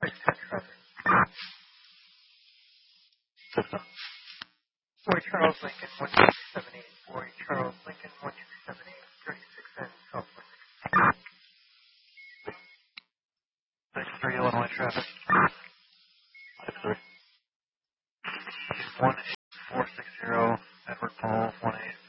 System. 40 Charles Lincoln, 1278. 40 Charles Lincoln, 1278. 36 and Southwest. 63 Illinois traffic. 63. 18460 Edward Paul 18.